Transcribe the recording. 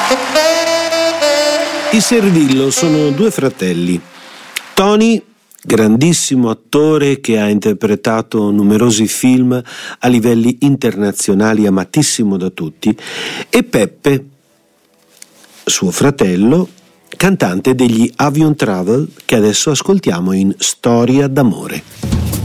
I Servillo sono due fratelli. Tony, grandissimo attore che ha interpretato numerosi film a livelli internazionali, amatissimo da tutti, e Peppe, suo fratello, cantante degli Avion Travel, che adesso ascoltiamo in Storia d'amore.